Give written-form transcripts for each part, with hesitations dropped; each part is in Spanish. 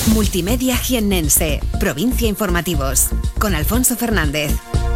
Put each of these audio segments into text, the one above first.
Multimedia Jiennense, Provincia Informativos, con Alfonso Fernández.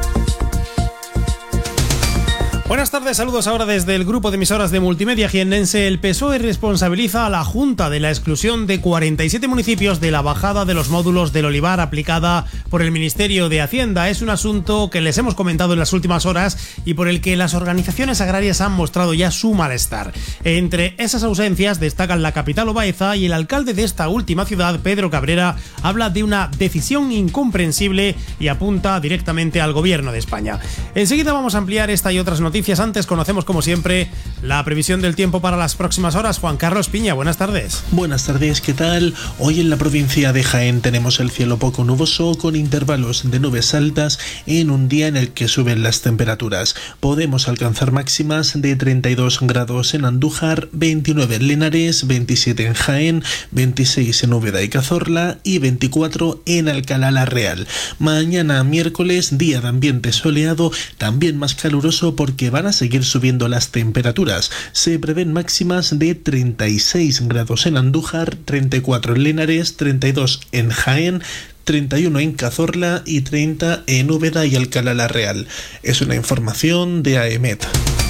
Buenas tardes, saludos ahora desde el grupo de emisoras de Multimedia Jiennense. El PSOE responsabiliza a la Junta de la exclusión de 47 municipios de la bajada de los módulos del olivar aplicada por el Ministerio de Hacienda. Es un asunto que les hemos comentado en las últimas horas y por el que las organizaciones agrarias han mostrado ya su malestar. Entre esas ausencias destacan la capital o Baeza, y el alcalde de esta última ciudad, Pedro Cabrera, habla de una decisión incomprensible y apunta directamente al gobierno de España. Enseguida vamos a ampliar esta y otras noticias. Antes conocemos, como siempre, la previsión del tiempo para las próximas horas. Juan Carlos Piña, buenas tardes. Buenas tardes, ¿qué tal? Hoy en la provincia de Jaén tenemos el cielo poco nuboso con intervalos de nubes altas en un día en el que suben las temperaturas. Podemos alcanzar máximas de 32 grados en Andújar, 29 en Linares, 27 en Jaén, 26 en Úbeda y Cazorla y 24 en Alcalá la Real. Mañana miércoles, día de ambiente soleado, también más caluroso porque van a seguir subiendo las temperaturas. Se prevén máximas de 36 grados en Andújar, 34 en Linares, 32 en Jaén, 31 en Cazorla y 30 en Úbeda y Alcalá la Real. Es una información de AEMET.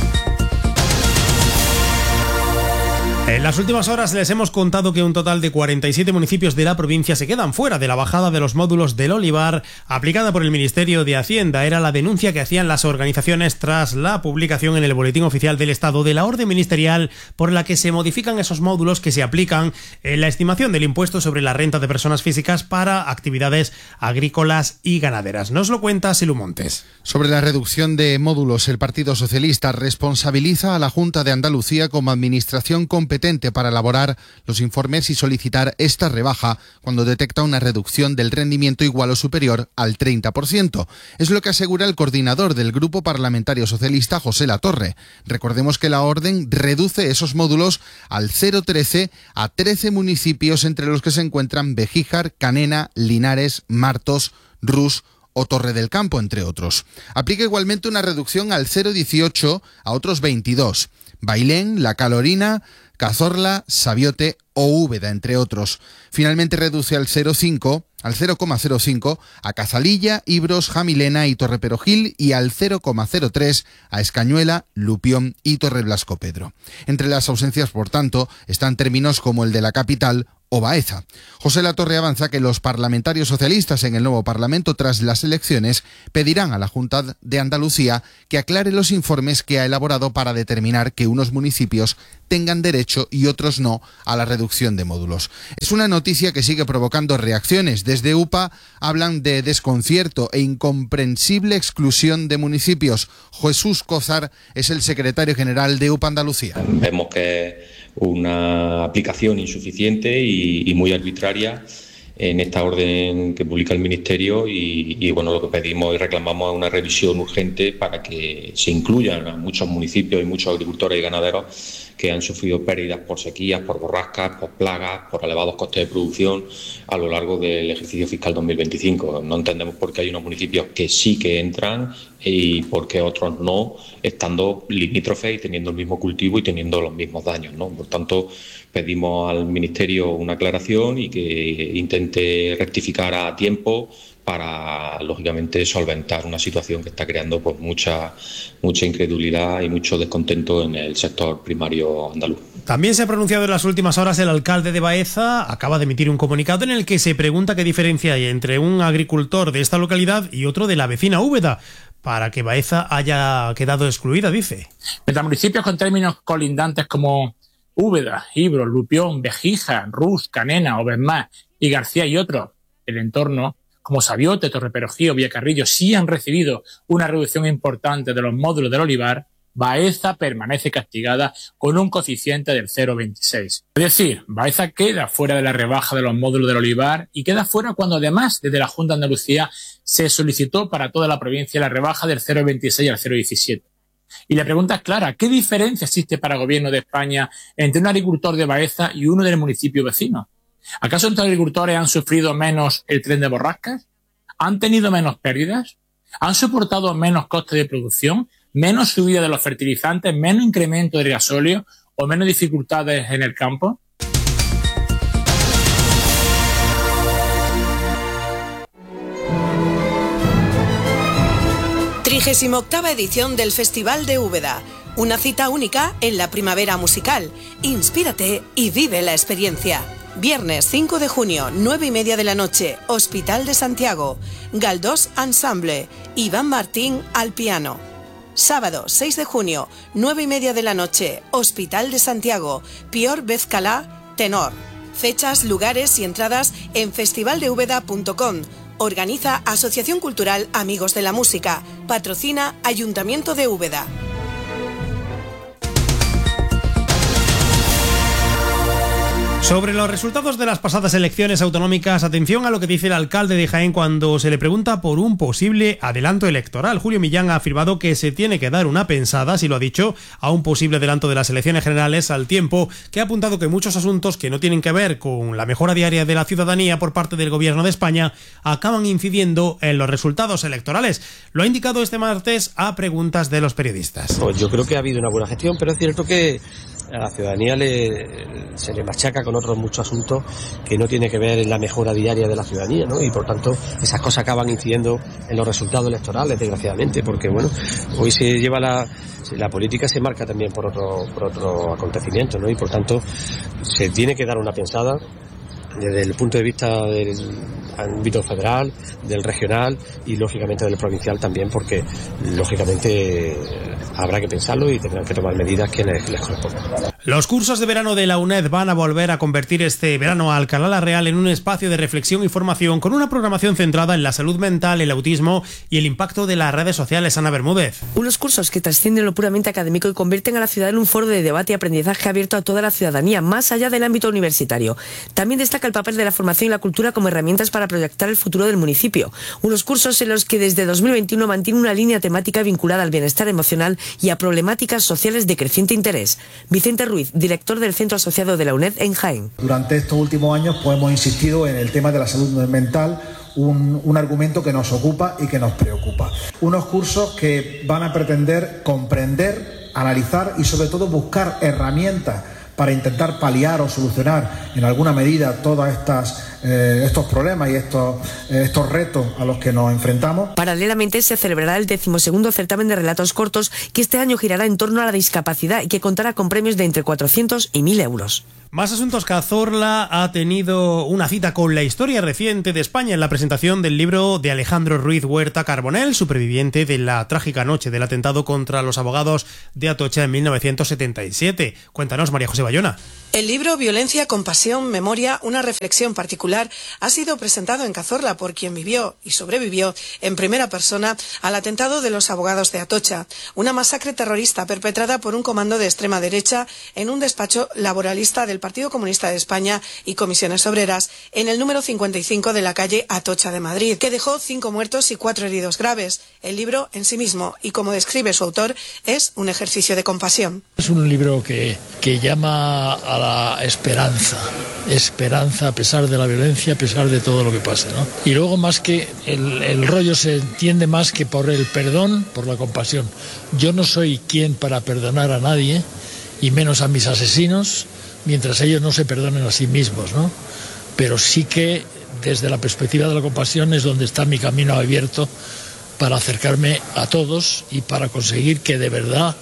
En las últimas horas les hemos contado que un total de 47 municipios de la provincia se quedan fuera de la bajada de los módulos del olivar aplicada por el Ministerio de Hacienda. Era la denuncia que hacían las organizaciones tras la publicación en el Boletín Oficial del Estado de la orden ministerial por la que se modifican esos módulos que se aplican en la estimación del impuesto sobre la renta de personas físicas para actividades agrícolas y ganaderas. Nos lo cuenta Silu Montes. Sobre la reducción de módulos, el Partido Socialista responsabiliza a la Junta de Andalucía como administración competente para elaborar los informes y solicitar esta rebaja cuando detecta una reducción del rendimiento igual o superior al 30%. Es lo que asegura el coordinador del Grupo Parlamentario Socialista, José Latorre. Recordemos que la orden reduce esos módulos al 0,13 a 13 municipios, entre los que se encuentran Begíjar, Canena, Linares, Martos, Rus o Torre del Campo, entre otros. Aplica igualmente una reducción al 0,18 a otros 22. Bailén, La Calorina, Cazorla, Sabiote o Úbeda, entre otros. Finalmente reduce al 0,05 a Cazalilla, Ibros, Jamilena y Torreperogil, y al 0,03 a Escañuela, Lupión y Torreblasco-Pedro. Entre las ausencias, por tanto, están términos como el de la capital o Baeza. José Latorre avanza que los parlamentarios socialistas en el nuevo Parlamento tras las elecciones pedirán a la Junta de Andalucía que aclare los informes que ha elaborado para determinar que unos municipios tengan derecho y otros no a la reducción de módulos. Es una noticia que sigue provocando reacciones. Desde UPA hablan de desconcierto e incomprensible exclusión de municipios. Jesús Cózar es el secretario general de UPA Andalucía. Vemos que una aplicación insuficiente y muy arbitraria en esta orden que publica el Ministerio y bueno, lo que pedimos y reclamamos es una revisión urgente para que se incluyan a muchos municipios y muchos agricultores y ganaderos que han sufrido pérdidas por sequías, por borrascas, por plagas, por elevados costes de producción a lo largo del ejercicio fiscal 2025. No entendemos por qué hay unos municipios que sí que entran y por qué otros no, estando limítrofes y teniendo el mismo cultivo y teniendo los mismos daños, ¿no? Por tanto, pedimos al Ministerio una aclaración y que intente rectificar a tiempo para, lógicamente, solventar una situación que está creando pues mucha incredulidad y mucho descontento en el sector primario andaluz. También se ha pronunciado en las últimas horas el alcalde de Baeza. Acaba de emitir un comunicado en el que se pregunta qué diferencia hay entre un agricultor de esta localidad y otro de la vecina Úbeda, para que Baeza haya quedado excluida, dice. Mientras municipios con términos colindantes como Úbeda, Ibros, Lupión, Begíjar, Rus, Canena, Obesmar y García y otros del entorno, como Sabiote, Torreperogil o Villacarrillo, sí han recibido una reducción importante de los módulos del olivar, Baeza permanece castigada con un coeficiente del 0,26. Es decir, Baeza queda fuera de la rebaja de los módulos del olivar y queda fuera cuando además desde la Junta de Andalucía se solicitó para toda la provincia la rebaja del 0,26 al 0,17. Y la pregunta es clara, ¿qué diferencia existe para el gobierno de España entre un agricultor de Baeza y uno del municipio vecino? ¿Acaso estos agricultores han sufrido menos el tren de borrascas? ¿Han tenido menos pérdidas? ¿Han soportado menos costes de producción? ¿Menos subida de los fertilizantes? ¿Menos incremento del gasóleo? ¿O menos dificultades en el campo? 38ª edición del Festival de Úbeda. Una cita única en la primavera musical. Inspírate y vive la experiencia. Viernes 5 de junio, 9:30 de la noche, Hospital de Santiago. Galdós Ensemble, Iván Martín al piano. Sábado 6 de junio, 9:30 de la noche, Hospital de Santiago, Pior Bezcalá, tenor. Fechas, lugares y entradas en festivaldeúbeda.com. Organiza Asociación Cultural Amigos de la Música. Patrocina Ayuntamiento de Úbeda. Sobre los resultados de las pasadas elecciones autonómicas, atención a lo que dice el alcalde de Jaén cuando se le pregunta por un posible adelanto electoral. Julio Millán ha afirmado que se tiene que dar una pensada, si lo ha dicho, a un posible adelanto de las elecciones generales, al tiempo que ha apuntado que muchos asuntos que no tienen que ver con la mejora diaria de la ciudadanía por parte del Gobierno de España acaban incidiendo en los resultados electorales. Lo ha indicado este martes a preguntas de los periodistas. Pues yo creo que ha habido una buena gestión, pero es cierto que a la ciudadanía se le machaca con otros muchos asuntos que no tiene que ver en la mejora diaria de la ciudadanía, ¿no? Y por tanto esas cosas acaban incidiendo en los resultados electorales, desgraciadamente, porque bueno, hoy se lleva la política se marca también por otro acontecimiento, ¿no? Y por tanto se tiene que dar una pensada desde el punto de vista del ámbito federal, del regional y lógicamente del provincial también, porque lógicamente habrá que pensarlo y tendrán que tomar medidas que les correspondan. Los cursos de verano de la UNED van a volver a convertir este verano a Alcalá la Real en un espacio de reflexión y formación con una programación centrada en la salud mental, el autismo y el impacto de las redes sociales. Ana Bermúdez. Unos cursos que trascienden lo puramente académico y convierten a la ciudad en un foro de debate y aprendizaje abierto a toda la ciudadanía, más allá del ámbito universitario. También destaca el papel de la formación y la cultura como herramientas para proyectar el futuro del municipio. Unos cursos en los que desde 2021 mantiene una línea temática vinculada al bienestar emocional y a problemáticas sociales de creciente interés. Vicente Ruiz, director del Centro Asociado de la UNED en Jaén. Durante estos últimos años pues, hemos insistido en el tema de la salud mental, un argumento que nos ocupa y que nos preocupa. Unos cursos que van a pretender comprender, analizar y sobre todo buscar herramientas para intentar paliar o solucionar en alguna medida todos estos problemas y estos retos a los que nos enfrentamos. Paralelamente se celebrará el 12º certamen de relatos cortos, que este año girará en torno a la discapacidad y que contará con premios de entre 400 y 1.000 euros. Más asuntos. Cazorla ha tenido una cita con la historia reciente de España en la presentación del libro de Alejandro Ruiz Huerta Carbonell, superviviente de la trágica noche del atentado contra los abogados de Atocha en 1977. Cuéntanos, María José Bayona. El libro Violencia, Compasión, Memoria, una reflexión particular ha sido presentado en Cazorla por quien vivió y sobrevivió en primera persona al atentado de los abogados de Atocha, una masacre terrorista perpetrada por un comando de extrema derecha en un despacho laboralista del Partido Comunista de España y Comisiones Obreras en el número 55 de la calle Atocha de Madrid, que dejó 5 muertos y 4 heridos graves. El libro en sí mismo, y como describe su autor, es un ejercicio de compasión. Es un libro que llama a la esperanza a pesar de la violencia, a pesar de todo lo que pase, ¿no? Y luego más que el rollo se entiende más que por el perdón, por la compasión. Yo no soy quien para perdonar a nadie, y menos a mis asesinos, mientras ellos no se perdonen a sí mismos, ¿no? Pero sí que desde la perspectiva de la compasión es donde está mi camino abierto para acercarme a todos y para conseguir que de verdad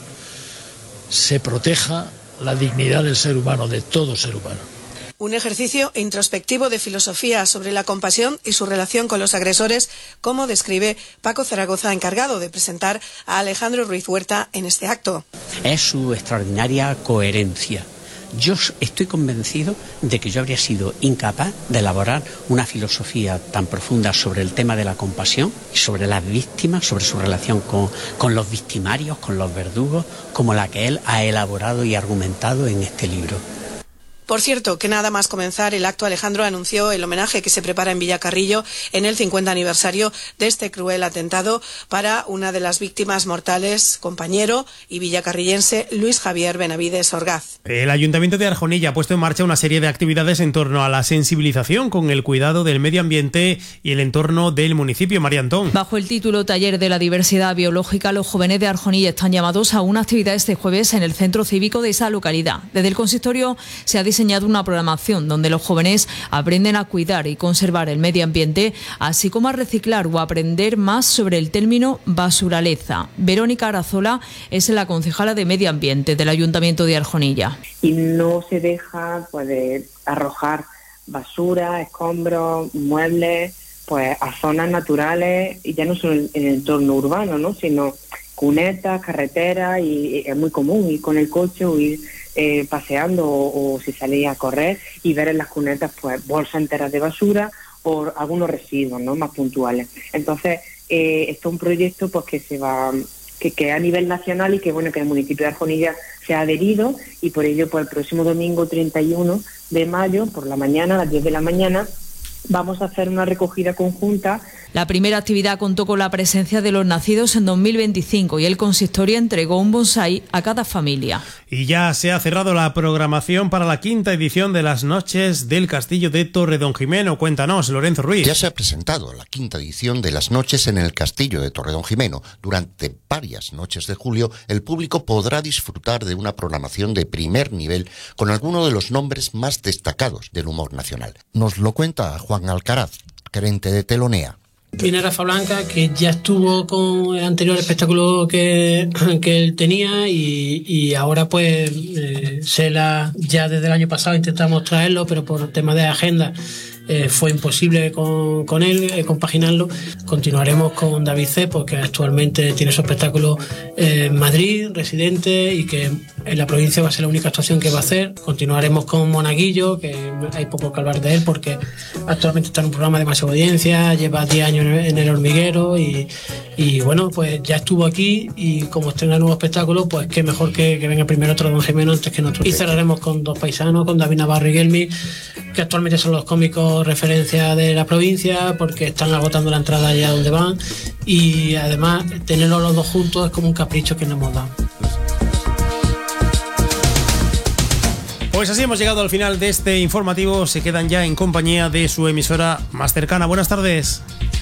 se proteja la dignidad del ser humano, de todo ser humano. Un ejercicio introspectivo de filosofía sobre la compasión y su relación con los agresores, como describe Paco Zaragoza, encargado de presentar a Alejandro Ruiz Huerta en este acto. Es su extraordinaria coherencia. Yo estoy convencido de que yo habría sido incapaz de elaborar una filosofía tan profunda sobre el tema de la compasión y sobre las víctimas, sobre su relación con los victimarios, con los verdugos, como la que él ha elaborado y argumentado en este libro. Por cierto, que nada más comenzar el acto, Alejandro anunció el homenaje que se prepara en Villacarrillo en el 50 aniversario de este cruel atentado para una de las víctimas mortales, compañero y villacarrillense Luis Javier Benavides Orgaz. El Ayuntamiento de Arjonilla ha puesto en marcha una serie de actividades en torno a la sensibilización con el cuidado del medio ambiente y el entorno del municipio. María Antón. Bajo el título Taller de la Diversidad Biológica, los jóvenes de Arjonilla están llamados a una actividad este jueves en el centro cívico de esa localidad. Desde el consistorio se ha diseñado diseñado una programación donde los jóvenes aprenden a cuidar y conservar el medio ambiente, así como a reciclar o aprender más sobre el término basuraleza. Verónica Arazola es la concejala de Medio Ambiente del Ayuntamiento de Arjonilla. Y no se deja de arrojar basura, escombros, muebles, pues a zonas naturales, y ya no solo en el entorno urbano, ¿no?, sino cunetas, carreteras, y es muy común ir con el coche o ir paseando o si salís a correr y ver en las cunetas pues bolsas enteras de basura o algunos residuos, ¿no?, más puntuales. Entonces, esto es un proyecto pues que se va, que a nivel nacional, y que bueno, que el municipio de Arjonilla se ha adherido, y por ello pues el próximo domingo 31 de mayo, por la mañana, a las 10 de la mañana, vamos a hacer una recogida conjunta. La primera actividad contó con la presencia de los nacidos en 2025 y el consistorio entregó un bonsái a cada familia. Y ya se ha cerrado la programación para la 5ª edición de las Noches del Castillo de Torredonjimeno. Cuéntanos, Lorenzo Ruiz. Ya se ha presentado la 5ª edición de las Noches en el Castillo de Torredonjimeno. Durante varias noches de julio, el público podrá disfrutar de una programación de primer nivel con algunos de los nombres más destacados del humor nacional. Nos lo cuenta Juan Alcaraz, gerente de Telonea. Viene Rafa Blanca, que ya estuvo con el anterior espectáculo que él tenía, y ahora pues Sela, ya desde el año pasado intentamos traerlo, pero por tema de agenda fue imposible con él compaginarlo. Continuaremos con David Cepo, que actualmente tiene su espectáculo en Madrid, residente, y que en la provincia va a ser la única actuación que va a hacer. Continuaremos con Monaguillo, que hay poco que hablar de él porque actualmente está en un programa de más audiencia, lleva 10 años en El Hormiguero, y bueno, pues ya estuvo aquí, y como estrena nuevo espectáculo, pues qué mejor que venga primero Torredonjimeno antes que nosotros. Y cerraremos con dos paisanos, con David Navarro y Gelmi, que actualmente son los cómicos referencia de la provincia, porque están agotando la entrada allá donde van, y además tenerlos los dos juntos es como un capricho que nos hemos dado. Pues así hemos llegado al final de este informativo. Se quedan ya en compañía de su emisora más cercana. Buenas tardes.